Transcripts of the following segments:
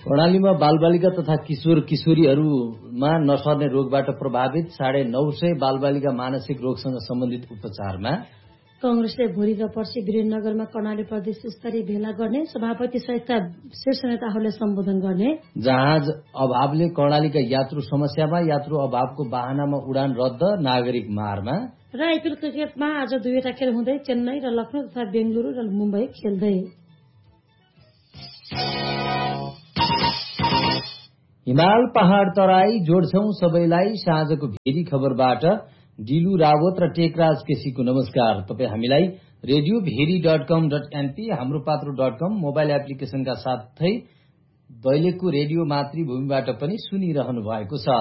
कर्णालीमा बालबालिका तथा किशोर किशोरीहरूमा नसर्ने रोगबाट प्रभावित 950 बालबालिका मानसिक रोगसँग सम्बन्धित उपचारमा। कांग्रेसले भोलि र पर्सि वीरेन्द्रनगरमा कर्णाली प्रदेश स्तरीय भेला गर्ने, सभापति सहितका शीर्ष नेताहरूले सम्बोधन गर्ने। जहाज अभावले कर्णालीका यात्रु समस्यामा, यात्रु अभावको बहानामा उडान रद्द, नागरिक मारमा। र आइपीएल क्रिकेटमा आज दुईवटा खेल हुँदै चेन्नई र लखनऊ तथा बेंगलुरू र मुम्बई खेल्दै। हिमाल पहाड़ तराई जोड्छौं सबैलाई साँझको भेरी खबरबाट डिलु रावत र टेकराज केसीको नमस्कार। तपाई हामीलाई रेडियो भेरी.com.np, हाम्रो पात्रो.com मोबाइल एप्लिकेशनका साथै दैलेखको रेडियो मातृभूमिबाट पनि सुनिरहनु भएको छ।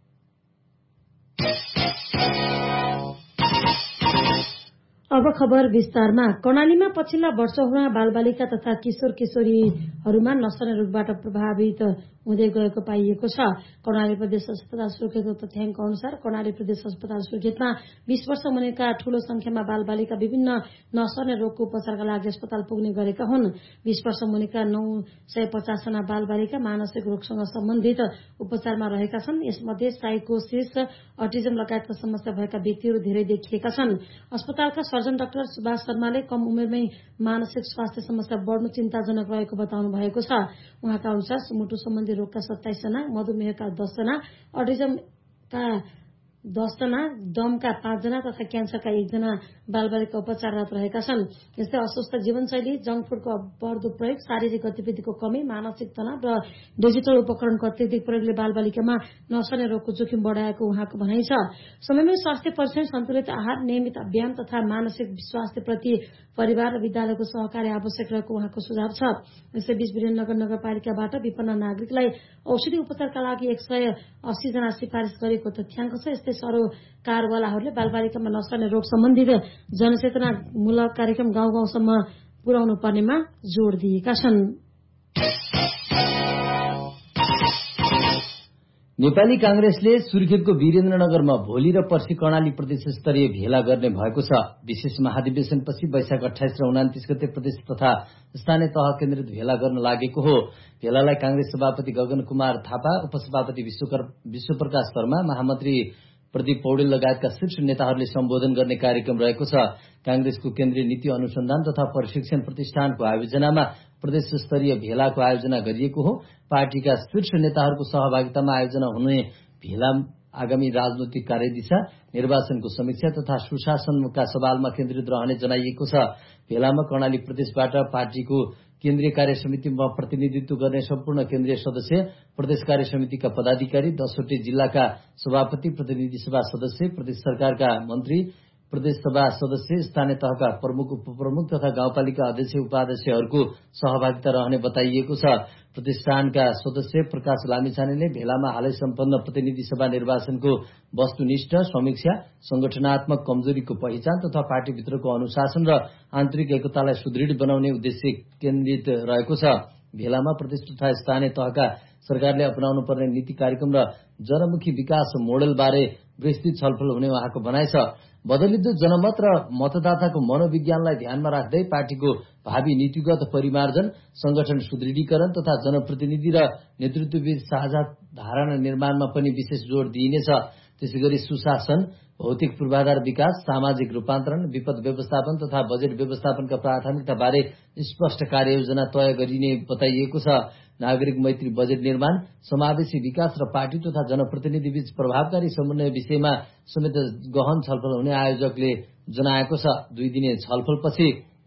अब खबर विस्तारमा। कर्णालीमा पछिल्ला वर्षहरूमा बालबालिका तथा किशोर किशोरीहरूमा नसर्ने रोगबाट प्रभावित हुँदै गएको पाइएको छ। कर्णाली प्रदेश अस्पताल सुर्खेतको तथ्याङ्क अनुसार कर्णाली प्रदेश अस्पताल सुर्खेतमा 20 वर्ष मुनिका ठूलो संख्यामा बालबालिका विभिन्न नसर्ने रोगको उपचारका लागि अस्पताल पुग्ने गरेका हुन्। 20 वर्ष मुनिका 950 जना बालबालिका मानसिक रोगसँग सम्बन्धित उपचारमा रहेका छन्। यसमध्ये साइकोसिस, अटिजम लगायतका समस्या भएका व्यक्तिहरू धेरै देखिएका छन्। अस्पतालका सर्जन डाक्टर सुभाष शर्माले कम उमेरमै मानसिक स्वास्थ्य समस्या बढ्नु चिन्ताजनक रहेको बताउनु भएको छ। उहाँका अनुसार मुटु सम्बन्धी रोगका 27 जना, मधुमेहका 10 जना, अटिजमका 10 जना, दमका 5 जना तथा क्यान्सरका 1 जना बालबालिका उपचाररत रहेका छन्। यस्तै अस्वस्थ जीवनशैली, जंक फूडको बढ्दो प्रयोग, शारीरिक गतिविधिको कमी, मानसिक तनाव र डिजिटल उपकरणको अत्यधिक प्रयोगले बालबालिकामा नसर्ने रोगको जोखिम बढाएको उहाँको भनाइ छ। समयमै स्वास्थ्य परीक्षण, सन्तुलित आहार, नियमित व्यायाम तथा मानसिक स्वास्थ्यप्रति परिवार र विद्यालयको सहकार्य आवश्यक रहेको उहाँको सुझाव छ। यसैबीच वीरेन्द्रनगर नगरपालिकाबाट विपन्न नागरिकलाई औषधि उपचारका लागि 180 जना सिफारिस गरेको तथ्याङ्क छ। यस्तै सरोकारवालाहरूले बालबालिकामा नसर्ने रोग सम्बन्धित जनचेतनामूलक कार्यक्रम गाउँ गाउँसम्म पुर्याउनु पर्नेमा जोड़ दिएका छन्। नेपाली कांग्रेसले सुर्खेतको वीरेन्द्रनगरमा भोलि र पर्सि कर्णाली प्रदेश स्तरीय भेला गर्ने भएको छ। विशेष महाधिवेशनपछि वैशाख 28 र 29 गते प्रदेश तथा स्थानीय तह केन्द्रित भेला गर्न लागेको हो। भेलालाई कांग्रेस सभापति गगन कुमार थापा, उपसभापति विश्वप्रकाश शर्मा, महामन्त्री प्रदीप पौडेल लगायतका शीर्ष नेताहरूले सम्बोधन गर्ने कार्यक्रम रहेको छ। कांग्रेसको केन्द्रीय नीति अनुसन्धान तथा प्रशिक्षण प्रतिष्ठानको आयोजनामा प्रदेश स्तरीय भेलाको आयोजना गरिएको हो। पार्टीका शीर्ष नेताहरूको सहभागितामा आयोजना हुने भेला आगामी राजनैतिक कार्यदिशा, निर्वाचनको समीक्षा तथा सुशासनका सवालमा केन्द्रित रहने जनाइएको छ। भेलामा कर्णाली प्रदेशबाट पार्टीको केन्द्रीय कार्य समितिमा प्रतिनिधित्व गर्ने सम्पूर्ण केन्द्रीय सदस्य, प्रदेश कार्य समितिका पदाधिकारी, 10वटै जिल्लाका सभापति, प्रतिनिधि सभा सदस्य, प्रदेश सरकारका मन्त्री, प्रदेश सभा सदस्य, स्थानीय तहका प्रमुख, उपप्रमुख तथा गाउँपालिका अध्यक्ष उपाध्यक्षहरूको सहभागिता रहने बताइएको छ। प्रतिष्ठानका सदस्य प्रकाश लामिछानेले भेलामा हालै सम्पन्न प्रतिनिधि सभा निर्वाचनको वस्तुनिष्ठ समीक्षा, संगठनात्मक कमजोरीको पहिचान तथा पार्टीभित्रको अनुशासन र आन्तरिक एकतालाई सुदृढ बनाउने उद्देश्य केन्द्रित रहेको छ। भेलामा प्रदेश तथा स्थानीय तहका सरकारले अपनाउनु पर्ने नीति कार्यक्रम र जनमुखी विकास मोडेलबारे विस्तृत छलफल हुने उहाँको भनाइ छ। बदलिँदो जनमत र मतदाताको मनोविज्ञानलाई ध्यानमा राख्दै पार्टीको भावी नीतिगत परिमार्जन, संगठन सुदृढीकरण तथा जनप्रतिनिधि र नेतृत्वबीच साझा धारणा निर्माणमा पनि विशेष जोड़ दिइनेछ। त्यसैगरी सुशासन, भौतिक पूर्वाधार विकास, सामाजिक रूपान्तरण, विपद व्यवस्थापन तथा बजेट व्यवस्थापनका प्राथमिकताबारे स्पष्ट कार्ययोजना तय गरिने बताइएको छ। नागरिक मैत्री बजेट निर्माण, समावेशी विकास र पार्टी तथा जनप्रतिनिधिबीच प्रभावकारी समन्वय विषयमा समेत गहन छलफल हुने आयोजकले जनाएको छ। 2 दिने छलफलपछि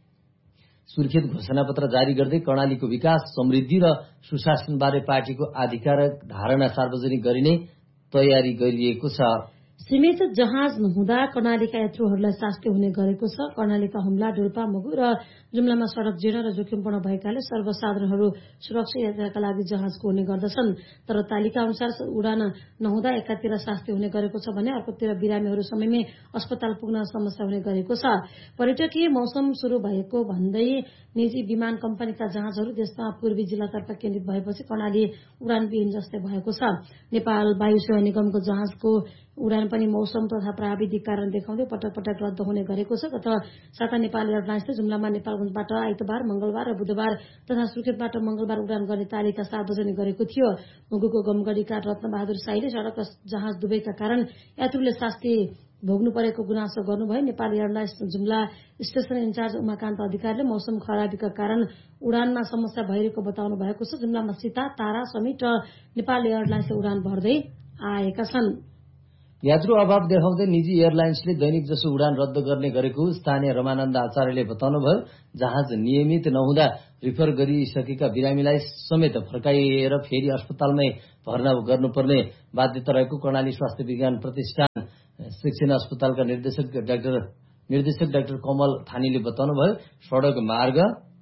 सुर्खेत घोषणापत्र जारी गर्दै कर्णालीको विकास, समृद्धि र सुशासनबारे पार्टीको आधिकारिक धारणा सार्वजनिक गरिने तयारी गरिएको छ। सीमित जहाज नहुँदा कर्णालीका यात्रुहरूलाई शास्ति हुने गरेको छ। कर्णालीका हुम्ला, डोल्पा, मुगु र जुम्लामा सड़क जीर्ण र जोखिमपूर्ण भएकाले सर्वसाधारणहरू सुरक्षित यात्राका लागि जहाज कोर्ने गर्दछन्। तर तालिका अनुसार उडान नहुँदा एकातिर शास्ति हुने गरेको छ भने अर्कोतिर बिरामीहरू समयमै अस्पताल पुग्न समस्या हुने गरेको छ। पर्यटकीय मौसम शुरू भएको भन्दै निजी विमान कम्पनीका जहाजहरू देशमा पूर्वी जिल्लातर्फ केन्द्रित भएपछि कर्णाली उडानविहीन जस्तै भएको छ। नेपाल वायु सेवा निगमको जहाजको उडान पनि मौसम तथा प्राविधिक कारण देखाउँदै पटक पटक रद्द हुने गरेको छ। गत साता नेपाल एयरलाइन्सले जुम्लामा नेपालगञ्जबाट आइतबार, मंगलबार र बुधबार तथा सुर्खेतबाट मंगलबार उडान गर्ने तालिका सार्वजनिक गरेको थियो। मुगुको गमगढीका रत्नबहादुर साईले सड़क जहाज दुवैका कारण यात्रुले शास्ति भोग्नु परेको गुनासो गर्नुभयो। Nepal airlines Jumla station in charge Umakant अधिकारीले मौसम खराबीका कारण उडानमा समस्या भइरहेको बताउनु भएको छ। जुम्लामा सीता, तारा, समिट र नेपाल एयरलाइन्सले उडान भर्दै आएका छन्। यात्रु अभाव देखाउँदै निजी एयरलाइन्सले दैनिक जसो उडान रद्द गर्ने गरेको स्थानीय रमानन्द आचार्यले बताउनुभयो। जहाज नियमित नहुँदा रिफर गरिसकेका बिरामीलाई समेत फर्काइएर फेरि अस्पतालमै भर्ना गर्नुपर्ने बाध्यता रहेको कर्णाली स्वास्थ्य विज्ञान प्रतिष्ठान शिक्षण अस्पतालका निर्देशक डाक्टर कमल थानीले बताउनुभयो। सड़क मार्ग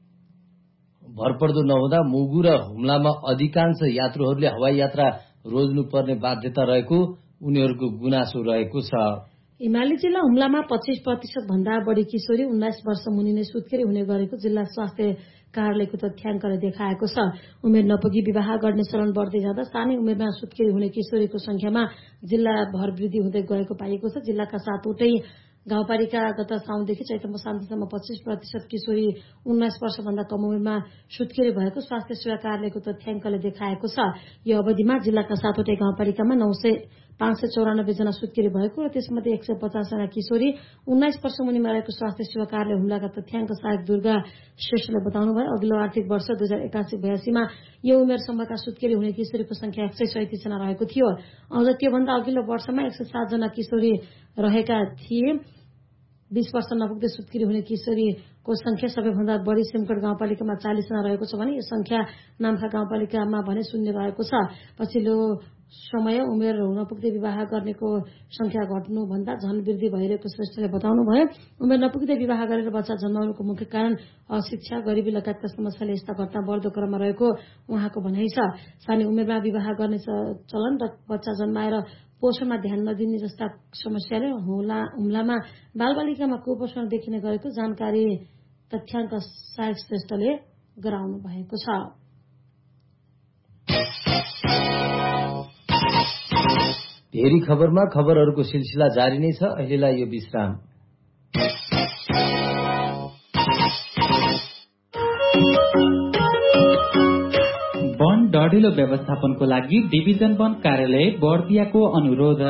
भरपर्दो नहुँदा मुगु र हुम्लामा अधिकांश यात्रुहरूले हवाई यात्रा रोज्नुपर्ने बाध्यता रहेको उनीहरूको गुनासो रहेको छ। हिमाली जिल्ला हुम्लामा 25% भन्दा बढ़ी किशोरी 19 वर्ष मुनि नै सुत्केरी हुने गरेको जिल्ला स्वास्थ्य कार्यालयको तथ्याङ्कले देखाएको छ। उमेर नपुगी विवाह गर्ने चलन बढ्दै जाँदा सानै उमेरमा सुत्केरी हुने किशोरीको संख्यामा जिल्लाभर वृद्धि हुँदै गएको पाइएको छ। जिल्लाका 7वटै गाउँपालिका गत साउनदेखि चैत्र मसान्तसम्म 25% किशोरी 19 वर्षभन्दा कम उमेरमा सुत्केरी भएको स्वास्थ्य सेवा कार्यालयको तथ्याङ्कले देखाएको छ। यो अवधिमा जिल्लाका 7वटै गाउँपालिकामा 594 जना सुत्केरी भएको र त्यसमध्ये 150 जना किशोरी 19 वर्ष मुनिमा रहेको स्वास्थ्य सेवा कार्यालय हुम्लाका तथ्याङ्क सहायक दुर्गा श्रेष्ठले बताउनुभयो। अघिल्लो आर्थिक वर्ष 2081-82 मा यो उमेर समूहका सुत्केरी हुने किशोरीको संख्या 137 जना रहेको थियो। अझ त्योभन्दा अघिल्लो वर्षमा 107 जना किशोरी रहेका थिए। 20 वर्ष नपुग्दै सुत्केरी हुने किशोरीको संख्या सबैभन्दा बढ़ी सिमकट गाउँपालिकामा 40 जना रहेको छ भने यो संख्या नाम्खा गाउँपालिकामा भने 0 रहेको छ। पछिल्लो समय उमेर हुन पुग्दै विवाह गर्नेको संख्या घट्नुभन्दा झन वृद्धि भइरहेको श्रेष्ठले बताउनुभयो। उमेर नपुग्दै विवाह गरेर बच्चा जन्माउनुको मुख्य कारण अशिक्षा, गरिबी लगायतका समस्याले यस्ता घटना बढ्दो क्रममा रहेको उहाँको भनाइ छ। सानै उमेरमा विवाह गर्ने चलन र बच्चा जन्माएर पोषणमा ध्यान नदिने जस्ता समस्याले हुम्लामा बालबालिकामा कुपोषण देखिने गरेको जानकारी तथ्याङ्क सहायक श्रेष्ठले गराउनु भएको छ। भेरी खबरमा खबरहरूको सिलसिला जारी नै छ। अहिलेलाई यो विश्राम। वन डढिलो व्यवस्थापनको लागि डिभिजन वन कार्यालय बर्दियाको अनुरोध।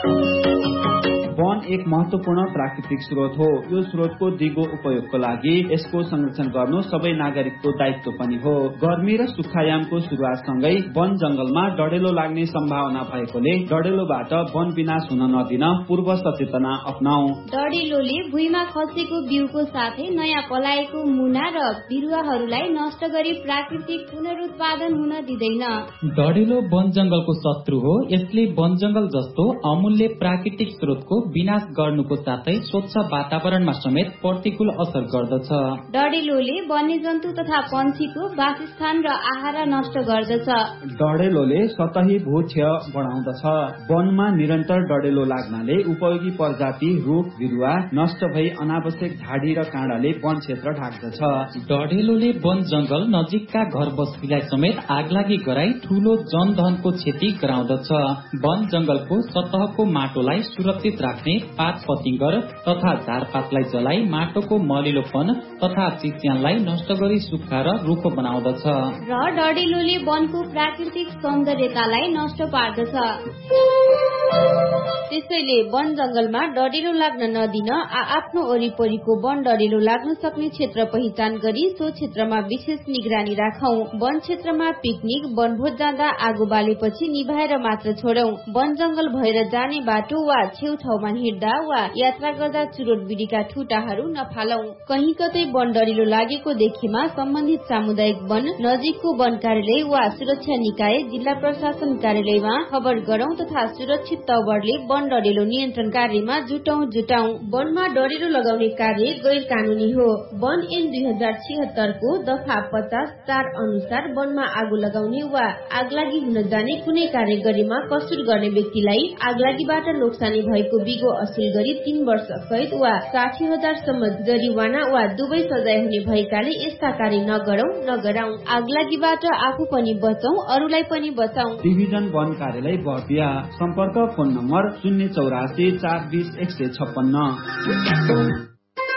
वन एक महत्वपूर्ण प्राकृतिक स्रोत हो। यो स्रोतको दिगो उपयोगको लागि यसको संरक्षण गर्नु सबै नागरिकको दायित्व पनि हो। गर्मी र सुक्खायामको सुरुवातसँगै वन जंगलमा डढेलो लाग्ने सम्भावना भएकोले डढेलोबाट वन विनाश हुन नदिन पूर्व सचेतना अपनाऊ। डढेलोले भुइँमा खसेको बिउको साथै नयाँ पलाएको मुना र बिरुवाहरूलाई नष्ट गरी प्राकृतिक पुनरुत्पादन हुन दिँदैन। डढेलो वन जंगलको शत्रु हो। यसले वन जंगल जस्तो अमूल्य प्राकृतिक स्रोतको विनाश गर्नुको साथै स्वच्छ वातावरणमा समेत प्रतिकूल असर गर्दछ। डढेलोले वन्यजन्तु तथा पन्छीको वासस्थान र आहारा नष्ट गर्दछ। डढेलोले सतही भूक्षय बढाउँदछ। वनमा निरन्तर डढेलो लाग्नाले उपयोगी प्रजाति रुख बिरुवा नष्ट भई अनावश्यक झाडी र काँडाले वन क्षेत्र ढाक्दछ। डढेलोले वन जंगल नजिकका घर बस्तीलाई समेत आगलागी गराई ठूलो जनधनको क्षति गराउँदछ। वन जंगलको सतहको माटोलाई सुरक्षित राख्ने पात पतिंगर तथा झारपातलाई जलाई माटोको मलिलोपन तथा चिस्यानलाई नष्ट गरी सुक्खा र रुखो बनाउँदछ। र डढेलोले वनको प्राकृतिक सौन्दर्यतालाई नष्ट पार्दछ। त्यसैले वन जंगलमा डढेलो लाग्न नदिन आफ्नो वरिपरिको वन डढेलो लाग्न सक्ने क्षेत्र पहिचान गरी सो क्षेत्रमा विशेष निगरानी राखौं। वन क्षेत्रमा पिकनिक वनभोज जाँदा आगो बालेपछि निभाएर मात्र छोडौं। वन जंगल भएर जाने बाटो वा छेउछाउमा हिँड्दा वा यात्रा गर्दा चुरोट बिडीका ठुटाहरू नफालौं। कहीँ कतै वन डढेलो लागेको देखेमा सम्बन्धित सामुदायिक वन, नजिकको वन कार्यालय वा सुरक्षा निकाय, जिल्ला प्रशासन कार्यालयमा खबर गरौं तथा सुरक्षित तवरले वन डढेलो नियन्त्रण कार्यमा जुटौं। वनमा डढेलो लगाउने कार्य गैर कानूनी हो। वन ऐन 2076 को दफा 50(4) अनुसार वनमा आगो लगाउने वा आगलागी हुन जाने कुनै कार्य गरेमा कसुर गर्ने व्यक्तिलाई आगलागीबाट नोक्सानी भएको बिगो असुल गरी 3 वर्ष कैद वा 60,000 सम्म जरिवाना वा दुवै सजाय हुने भएकाले यस्ता कार्य नगरौं। आगलागीबाट आफू पनि बचौं, अरूलाई पनि बचाउँ। डिभिजन वन कार्यालय बर्दिया। सम्पर्क फोन नम्बर 084 420 156।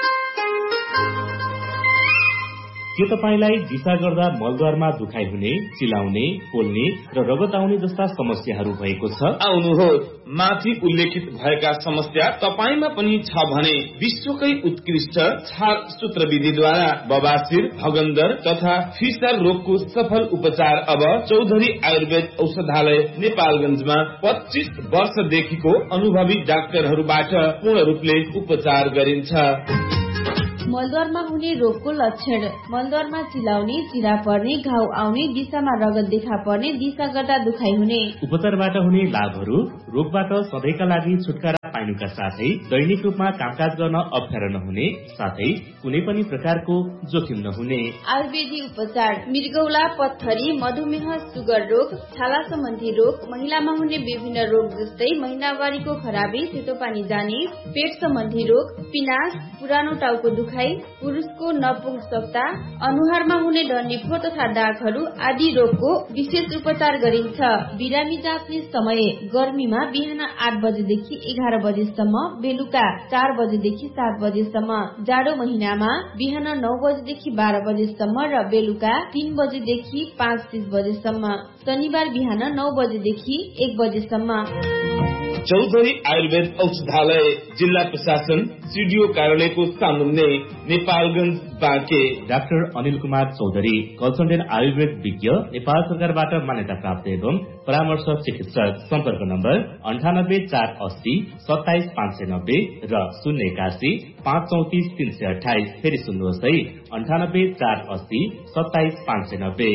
के तपाईलाई दिशा गर्दा मलद्वारमा दुखाइ हुने, चिलाउने, पोल्ने र रगत आउने जस्ता समस्याहरू भएको छ? आउनुहोस्, माथि उल्लेखित भएका समस्या तपाईमा पनि छ भने विश्वकै उत्कृष्ट छाल सूत्र विधिद्वारा बबासिर, भगन्दर तथा फिसर रोगको सफल उपचार अब चौधरी आयुर्वेद औषधालय नेपालगञ्जमा 25 वर्षदेखिको अनुभवी डाक्टरहरूबाट पूर्ण रूपले उपचार गरिन्छ। मलद्वारमा हुने रोगको लक्षण: मलद्वारमा चिलाउने, चिरा पर्ने, घाउ आउने, दिशामा रगत देखा पर्ने, दिशा गर्दा दुखाइ हुने। उपचारबाट हुने लाभहरू: रोगबाट सधैँका लागि छुटकारा पाइनुका साथै दैनिक रूपमा कामकाज गर्न अप्ठ्यारो नहुने, साथै कुनै पनि प्रकारको जोखिम नहुने। आयुर्वेदी उपचार: मृगौला, पत्थरी, मधुमेह, सुगर रोग, छाला सम्बन्धी रोग, महिलामा हुने विभिन्न रोग जस्तै महिनावारीको खराबी, सेतो पानी जाने, पेट सम्बन्धी रोग, पिनास, पुरानो टाउको दुखाइ, पुरुषको नपुंसकता, अनुहारमा हुने डन्डीफोर तथा दागहरू आदि रोगको विशेष उपचार गरिन्छ। बिरामी जाँच्ने समय: गर्मीमा बिहान 8 बजेदेखि 11 बजेसम्म, बेलुका 4 बजेदेखि 7 बजेसम्म, जाडो महिनामा बिहान 9 बजेदेखि 12 बजेसम्म र बेलुका 3 बजेदेखि 5:30 बजेसम्म, शनिबार बिहान 9 बजेदेखि 1 बजेसम्म। चौधरी आयुर्वेद औषधालय, जिल्ला प्रशासन, सिडिओ कार्यालयको सामुन्ने, नेपालगञ्ज बाँके। डाक्टर अनिल कुमार चौधरी, कन्सल्टेन्ट आयुर्वेद विज्ञ, नेपाल सरकारबाट मान्यता प्राप्त एवं परामर्श चिकित्सक। सम्पर्क नम्बर 98 480 27 590 र 081 534 328। फेरि सुन्नुहोस् है, 98 480 27 590।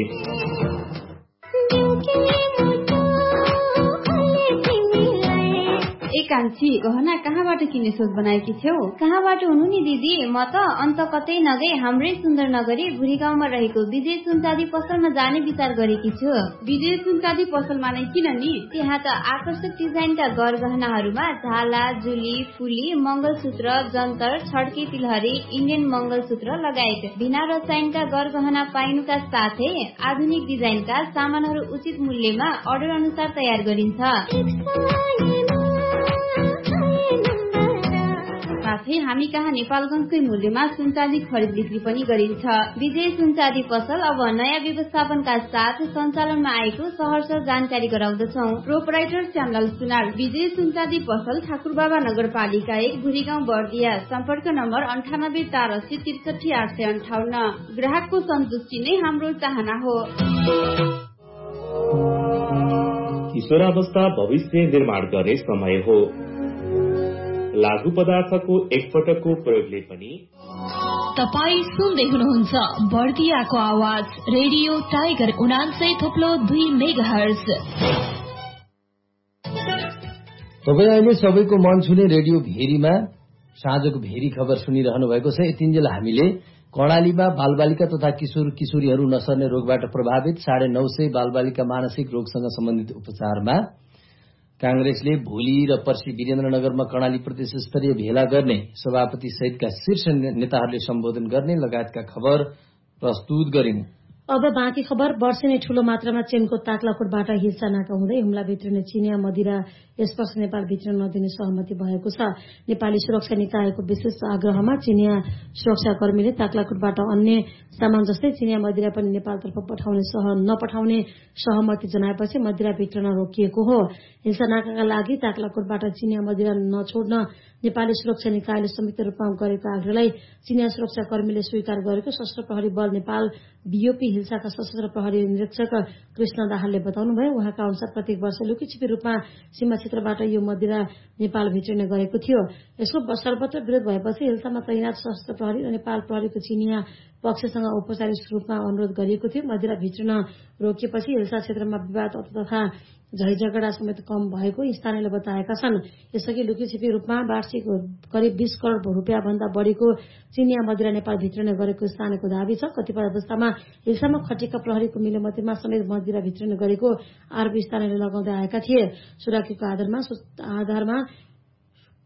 कान्छी, गहना कहाँबाट किन्ने सोच बनाएकी छौ? कहाँबाट हुनु नि दिदी, म त अन्त कतै नगई हाम्रै सुन्दर नगरी भुरी गाउँमा रहेको विजय सुनचाँदी पसलमा जाने विचार गरेकी छु। विजय सुनचाँदी पसलमा नै किन नि? त्यहाँ त आकर्षक डिजाइनका गरगहनाहरूमा झाला, जुली, फुली, मंगलसूत्र, जन्तर, छड्के तिलहरी, इन्डियन मंगलसूत्र लगायत बिना रसायनका गरगहना पाइनुका साथै आधुनिक डिजाइनका सामानहरू उचित मूल्यमा अर्डर अनुसार तयार गरिन्छ। साथै हामी कहाँ नेपालगञ्जकै मूल्यमा सुनचाँदी खरिद बिक्री पनि गरिन्छ। विजय सुनचाँदी पसल अब नयाँ व्यवस्थापनका साथ सञ्चालनमा आएको सहर्ष जानकारी गराउँदछौं। प्रोपराइटर श्यामलाल सुनार, विजय सुनचाँदी पसल, ठाकुरबाबा नगरपालिका 1, भुरीगाउँ बर्दिया। सम्पर्क नम्बर 98 480 63 858। ग्राहकको सन्तुष्टि नै हाम्रो चाहना हो। किशोरावस्था भविष्य निर्माण गर्ने समय हो। लागू पदार्थको एकपटकको प्रयोगले पनि। तपाईँ सुन्दै हुनुहुन्छ बर्दियाको आवाज रेडियो टाइगर 89.2 मेगाहर्ज। तपाईँ अहिले सबैको मन छुने रेडियो भेरीमा साँझको भेरी खबर सुनिरहनु भएको छ। यतिन्जेल हामीले कर्णालीमा बालबालिका तथा किशोर किशोरीहरू नसर्ने रोगबाट प्रभावित 950 बालबालिका मानसिक रोगसँग सम्बन्धित उपचारमा कांग्रेसले भोलि र पर्सि वीरेन्द्रनगरमा कर्णाली प्रदेश स्तरीय भेला गर्ने, सभापति सहितका शीर्ष नेताहरूले सम्बोधन गर्ने लगायतका खबर प्रस्तुत गरिन्। अब बाँकी खबर। वर्षेनी ठूलो मात्रामा चीनको ताक्लाकोटबाट हिल्सा नाका हुँदै हुम्ला भित्रिने चिनिया मदिरा यसपछि नेपाल भित्र नदिने सहमति भएको छ। नेपाली सुरक्षा निकायको विशेष आग्रहमा चिनिया सुरक्षाकर्मीले ताक्लाकोटबाट अन्य सामान जस्तै चिनिया मदिरा पनि नेपालतर्फ नपठाउने सहमति जनाएपछि मदिरा भित्र रोकिएको हो। हिंसा नाकाका लागि ताक्लाकोटबाट चिनिया मदिरा नछोड्न नेपाली सुरक्षा निकायले संयुक्त रूपमा गरेको आग्रहलाई चिनिया सुरक्षाकर्मीले स्वीकार गरेको सशस्त्र प्रहरी बल नेपाल बीओपी हिंसाका सशस्त्र प्रहरी निरीक्षक कृष्ण दाहालले बताउनुभयो। उहाँका अनुसार प्रत्येक वर्ष लुकीछिपी रूपमा सीमा क्षेत्रबाट यो मदिरा नेपाल भित्रिने गरेको थियो। यसको सर्वत्र विरोध भएपछि हिंसामा तैनात सशस्त्र प्रहरी र नेपाल प्रहरीको चिनिया पक्षसँग औपचारिक रूपमा अनुरोध गरिएको थियो। मदिरा भित्रिन रोकिएपछि हिंसा क्षेत्रमा विवाद तथा झैझगडा समेत कम भएको स्थानीयले बताएका छन्। यसअघि लुकीछिपी रूपमा वार्षिक करिब 20 करोड़ रुपियाँ भन्दा बढ़ीको चिनिया मदिरा नेपाल भित्रिने गरेको स्थानीयको दावी छ। कतिपय अवस्थामा हिंसामा खटिएका प्रहरीको मिलेमतीमा समेत मदिरा भित्रिने गरेको आरोप स्थानीयले लगाउँदै आएका थिए। सुराकीको आधारमा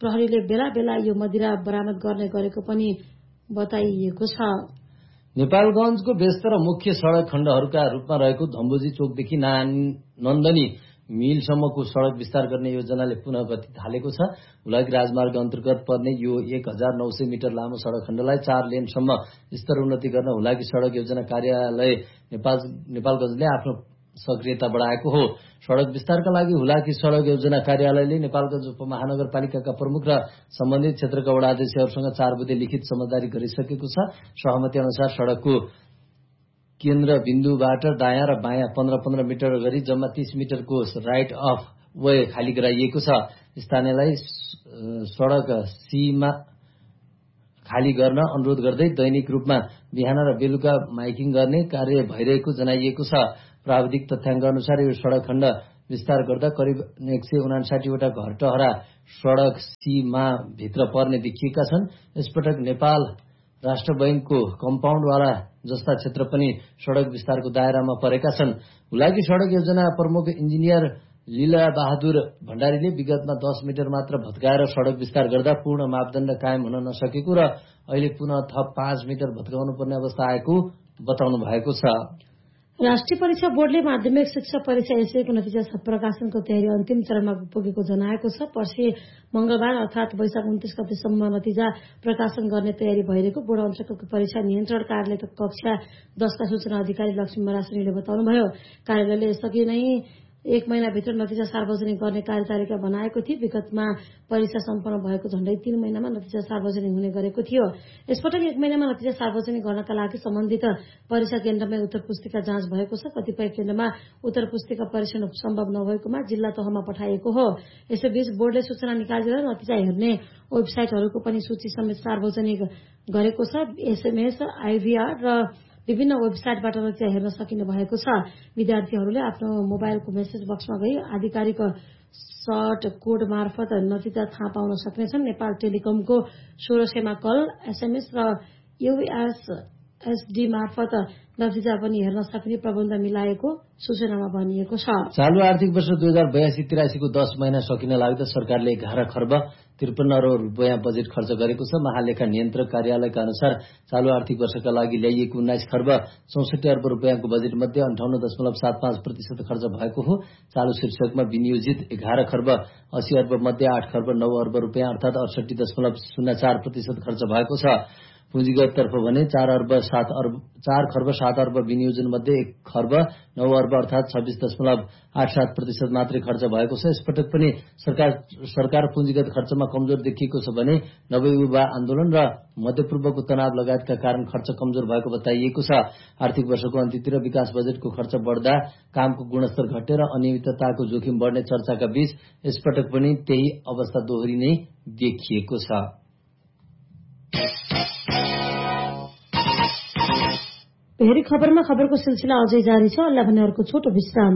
प्रहरीले बेला बेला यो मदिरा बरामद गर्ने गरेको पनि बताइएको छ। नेपालगञ्जको व्यस्त र मुख्य सड़क खण्डहरूका रूपमा रहेको धम्बोजी चोकदेखि नन्दनी मिलसम्मको सड़क विस्तार गर्ने योजनाले पुनः गति थालेको छ। हुलाकी राजमार्ग अन्तर्गत पर्ने यो 1900 मिटर लामो सड़क खण्डलाई 4 लेनसम्म स्तरोन्नति गर्न हुलाकी सड़क योजना कार्यालय नेपालगञ्जले आफ्नो सक्रियता बढाएको हो। सड़क विस्तारका लागि हुलाकी सड़क योजना कार्यालयले नेपालगञ्ज उपमहानगरपालिकाका प्रमुख र सम्बन्धित क्षेत्रका वडाध्यक्षहरूसँग 4 बुँदे लिखित समझदारी गरिसकेको छ। सहमति अनुसार सड़कको केन्द्र बिन्दुबाट दायाँ र बायाँ 15-15 मिटर गरी जम्मा 30 मिटरको राइट अफ वे खाली गराइएको छ। स्थानीयलाई सड़क सीमा खाली गर्न अनुरोध गर्दै दैनिक रूपमा बिहान र बेलुका माइकिङ गर्ने कार्य भइरहेको जनाइएको छ। प्राविधिक तथ्याङ्क अनुसार यो सड़क खण्ड विस्तार गर्दा करिब 159 वटा घरटहरा सड़क सीमा भित्र पर्ने देखिएका छन्। यसपटक नेपाल राष्ट्र बैंकको कम्पाउन्डवाला जस्ता क्षेत्र पनि सड़क विस्तारको दायरामा परेका छन्। हुलाकी सड़क योजना प्रमुख इन्जिनियर लीला बहादुर भण्डारीले विगतमा 10 मिटर मात्र भत्काएर सड़क विस्तार गर्दा पूर्ण मापदण्ड कायम हुन नसकेको र अहिले पुनः थप 5 मिटर भत्काउनु पर्ने अवस्था आएको बताउनु भएको छ। राष्ट्रिय परीक्षा बोर्डले माध्यमिक शिक्षा परीक्षा एसएको नतिजा प्रकाशनको तयारी अन्तिम चरणमा पुगेको जनाएको छ। पर्सि मंगलबार अर्थात वैशाख 29 गतेसम्म नतिजा प्रकाशन गर्ने तयारी भइरहेको बोर्ड अन्तर्गतको परीक्षा नियन्त्रण कार्यालय कक्षा 10 का सूचना अधिकारी लक्ष्मी मरासनीले बताउनुभयो। कार्यालयले यसअघि नै 1 महिनाभित्र नतिजा सार्वजनिक गर्ने कार्यतालिका बनाएको थियो। विगतमा परीक्षा सम्पन्न भएको झण्डै 3 महिनामा नतिजा सार्वजनिक हुने गरेको थियो। यसपटक 1 महिनामा नतिजा सार्वजनिक गर्नका लागि सम्बन्धित परीक्षा केन्द्रमै उत्तर पुस्तिका जाँच भएको छ। कतिपय केन्द्रमा उत्तर पुस्तिका परीक्षण सम्भव नभएकोमा जिल्ला तहमा पठाइएको हो। यसैबीच बोर्डले सूचना निकालेर नतिजा हेर्ने वेबसाइटहरूको पनि सूची समेत सार्वजनिक गरेको छ। एसएमएस, आइभीआर र विभिन्न वेबसाइटबाट नतिजा हेर्न सकिने भएको छ। विद्यार्थीहरूले आफ्नो मोबाइलको मेसेज बक्समा गई आधिकारिक सर्ट कोड मार्फत नतिजा थाहा पाउन सक्नेछन्। नेपाल टेलिकमको 1600 कल, एसएमएस र यूएसएसडी मार्फत नतिजा पनि हेर्न सक्ने प्रबन्ध मिलाएको सूचनामा भनिएको छ। चालू आर्थिक वर्ष 2082-83 को 10 महिना सकिन लाग्दा सरकारले 11 खर्ब 53 अरब रुपियाँ बजेट खर्च गरेको छ। महालेखा नियन्त्रक कार्यालयका अनुसार चालू आर्थिक वर्षका लागि ल्याइएको 19 खर्ब 64 अर्ब रुपियाँको बजेट मध्ये 58.75% खर्च भएको हो। चालू शीर्षकमा विनियोजित 11 खर्ब 80 अर्ब मध्ये 8 खर्ब 9 अर्ब रुपियाँ अर्थात 68.04% खर्च भएको छ। पुँजीगत तर्फ भने 4 खर्ब 7 अर्ब विनियोजन मध्ये 1 खर्ब 9 अर्ब अर्थात 26.87% मात्रै खर्च भएको छ। यसपटक पनि सरकार पुँजीगत खर्चमा कमजोर देखिएको छ भने नवयुवा आन्दोलन र मध्यपूर्वको तनाव लगायतका कारण खर्च कमजोर भएको बताइएको छ। आर्थिक वर्षको अन्त्यतिर विकास बजेटको खर्च बढ्दा कामको गुणस्तर घटेर अनियमितताको जोखिम बढ्ने चर्चाका बीच यसपटक पनि त्यही अवस्था दोहोरिने देखिएको छ। हेरी खबरमा खबरको सिलसिला अझै जारी छ। अल्लाह भने अर्को छोटो विश्राम।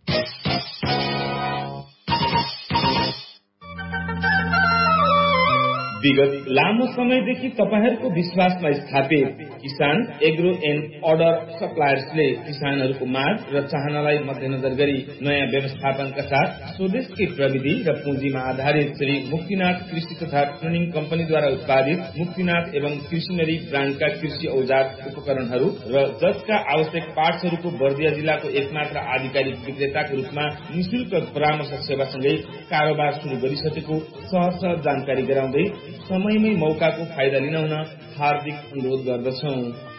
विगत लामो समयदेखि तपाईहरूको विश्वासमा स्थापित किसान एग्रो एन्ड अर्डर सप्लायर्सले किसानहरूको माग र चाहनालाई मध्यनजर गरी नयाँ व्यवस्थापनका साथ स्वदेशकै प्रविधि र पुँजीमा आधारित श्री मुक्तिनाथ कृषि तथा ट्रेनिङ कम्पनीद्वारा उत्पादित मुक्तिनाथ एवं कृषिमेरी ब्रान्डका कृषि औजार उपकरणहरू र जसका आवश्यक पार्ट्सहरूको बर्दिया जिल्लाको एकमात्र आधिकारिक विक्रेताको रूपमा निशुल्क परामर्श सेवासँगै कारोबार शुरू गरिसकेको सहज जानकारी गराउँदै समयमै मौकाको फाइदा लिन हुन हार्दिक अनुरोध गर्दछौं।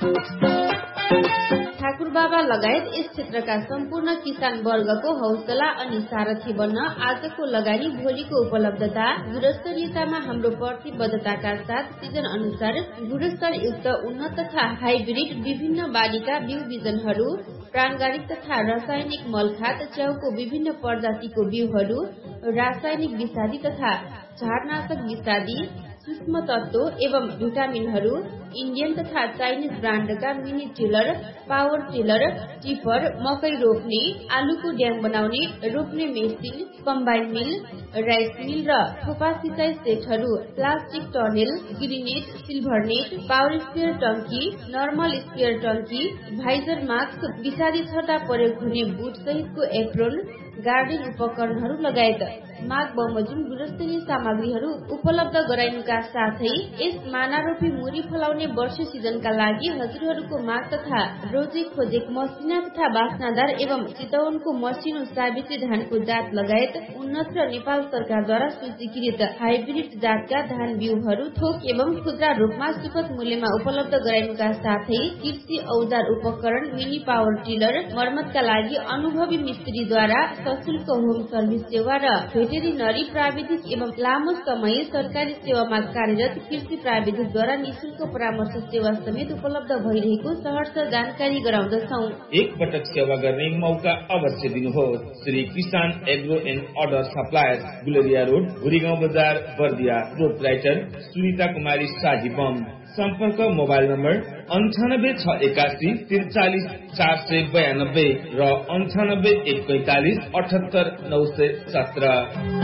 ठाकुर बाबा लगायत यस क्षेत्रका सम्पूर्ण किसान वर्गको हौसला अनि सारथी बन्न आजको लगानी भोलिको उपलब्धता गुणस्तरीयतामा हाम्रो प्रतिबद्धताका साथ सिजन अनुसार गुणस्तरयुक्त उन्नत तथा हाइब्रिड विभिन्न बालीका बिउ बिजनहरू, प्राणगारिक तथा रासायनिक मलखाद, च्याउको विभिन्न प्रजातिको बिउहरू, रासायनिक विषादी तथा झारनाशक विषादी, सूक्ष्म तत्व एवं भिटामिनहरू, इन्डियन तथा Chinese ब्रान्डका mini tiller, power tiller, tipper, मकै रोप्ने, आलुको ड्याम बनाउने, रोप्ने मेसिन, कम्बाइन मिल, राइस मिल र थोपा सिँचाइ सेटहरू, plastic tunnel, ग्रिनेट, silver net, power sprayer टंकी, नर्मल स्पेयर टंकी, भाइजर मास्क, विषादी छटा प्रयोग हुने बुट सहितको एप्रोन, गार्डन उपकरणहरू लगायत माघ बमोजिम गुणस्तरीय सामग्रीहरू उपलब्ध गराइनुका साथै यस मानारोपी मुरी फलाउने वर्ष सिजनका लागि हजुरहरूको माग तथा रोजे खोजेक मसिना तथा बास्नादार एवं चितवनको मसिनो साबित्री धानको जात लगायत उन्नत र नेपाल सरकारद्वारा सूचीकृत हाइब्रिड जातका धान बिउहरू थोक एवं खुद्रा रूपमा सुपथ मूल्यमा उपलब्ध गराइनुका साथै कृषि औजार उपकरण, मिनी पावर टिलर, मर्मतका लागि अनुभवी मिस्त्रीद्वारा सशुल्क होम सर्भिस सेवा र भेटेरिनरी प्राविधिक एवं लामो समय सरकारी सेवामा कार्यरत कृषि प्राविधिकद्वारा निःशुल्क परामर्श सेवा समेत उपलब्ध भइरहेको सहर्ष जानकारी गराउँदछौ। एक पटक सेवा गर्ने मौका अवश्य दिनुहोस्। श्री किसान agro and order supplier, Guleria road, Bhurigaun बजार, बर्दिया। प्रोपराइटर सुनिता कुमारी शाही बम। सम्पर्क मोबाइल नम्बर 9861 43 492 र 98 145 78 917।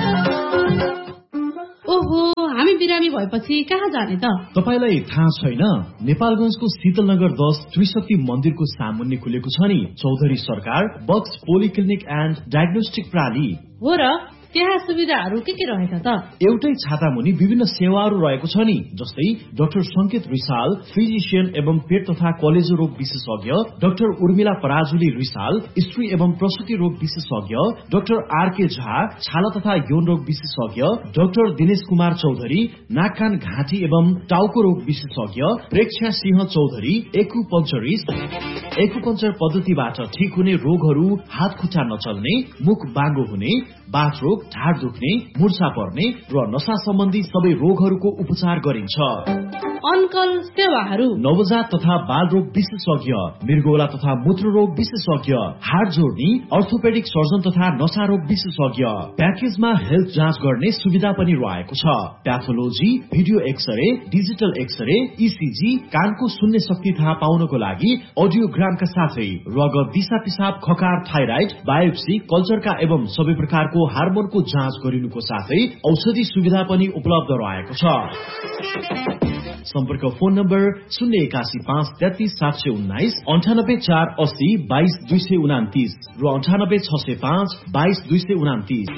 ओहो, हामी बिरामी भएपछि कहाँ जाने त? तपाईलाई थाहा छैन? नेपालगञ्जको शीतलनगर 10 त्रिशक्ति मन्दिरको सामुन्ने खुलेको छ नि चौधरी सरकार बक्स पोलिक्लिनिक एन्ड डायग्नोस्टिक प्रणाली। हो र, त्यहाँ सुविधाहरू के रहेछ त? एउटै छाता मुनि विभिन्न सेवाहरू रहेको छ नि, जस्तै डाक्टर संकेत रिसाल, फिजिशियन एवं पेट तथा कलेजो रोग विशेषज्ञ, डाक्टर उर्मिला पराजुली रिसाल, स्त्री एवं प्रसुति रोग विशेषज्ञ, डाक्टर आरके झा, छाला तथा यौन रोग विशेषज्ञ, डाक्टर दिनेश कुमार चौधरी, नाक कान घाँटी एवं टाउको रोग विशेषज्ञ, प्रेक्षा सिंह चौधरी, एक्युपंचर पद्धतिबाट ठिक हुने रोगहरू, हात खुट्टा नचल्ने, मुख बाङ्गो हुने, बाथ रोग, ढाड दुख्ने, मुर्छा पर्ने र नशा सम्बन्धी सबै रोगहरूको उपचार गरिन्छ। अनकल सेवाहरू नवजात तथा बाल रोग विशेषज्ञ, मृगौला तथा मूत्र रोग विशेषज्ञ, हाड जोड्ने, अर्थोपेडिक सर्जन तथा नशा रोग विशेषज्ञ। प्याकेजमा हेल्थ जाँच गर्ने सुविधा पनि रहेको छ। Pathology, video x-ray, digital x-ray, ECG, कानको सुन्ने शक्ति थाहा पाउनको लागि अडियोग्रामका साथै रगत, दिशा पिसाब, खकार, थाइराइड, बायोप्सी, कल्चरका एवं सबै प्रकारको हार्मोनको जाँच गरिनुको साथै औषधि सुविधा पनि उपलब्ध रहेको छ। सम्पर्क फोन नम्बर 081 33 719 98 480 22 229 र 98 605 22 229।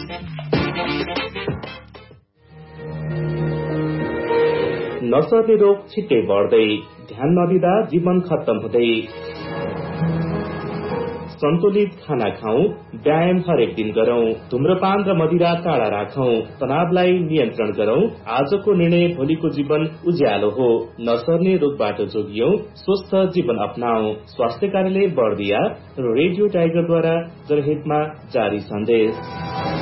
नसर्ने रोग छिट्टै बढ्दै, ध्यान नदिँदा जीवन खत्तम हुँदै। सन्तुलित खाना खाऊ, व्यायाम हरेक दिन गरौं, धूम्रपान र मदिरा टाढा राखौं, तनावलाई नियन्त्रण गरौं। आजको निर्णय भोलिको जीवन उज्यालो हो। नसर्ने रोगबाट जोगियौं, स्वस्थ जीवन अपनाऊ। स्वास्थ्य कार्यालय बर्दिया र रेडियो टाइगरद्वारा जनहितमा जारी सन्देश।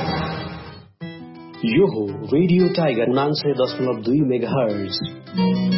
यो हो रेडियो टाइगर 99.2 मेगाहर्ज।